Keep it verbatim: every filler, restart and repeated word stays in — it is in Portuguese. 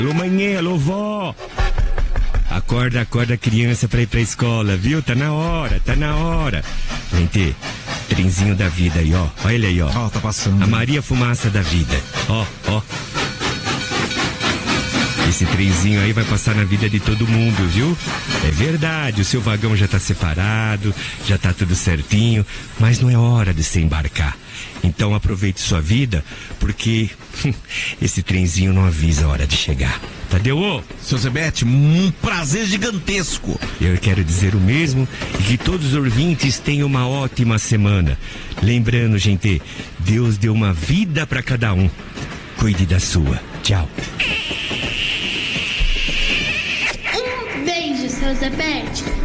Alô, mãe, alô, vó. Acorda, acorda a criança pra ir pra escola, viu? Tá na hora, tá na hora. Gente, trenzinho da vida aí, ó. Olha ele aí, ó. Ó, tá passando. A Maria Fumaça da vida. Ó, ó. Esse trenzinho aí vai passar na vida de todo mundo, viu? É verdade, o seu vagão já tá separado, já tá tudo certinho, mas não é hora de se embarcar. Então aproveite sua vida, porque esse trenzinho não avisa a hora de chegar. Tadeu? Seu Zebete, um prazer gigantesco. Eu quero dizer o mesmo e que todos os ouvintes tenham uma ótima semana. Lembrando, gente, Deus deu uma vida para cada um. Cuide da sua. Tchau. Um beijo, seu Zebete.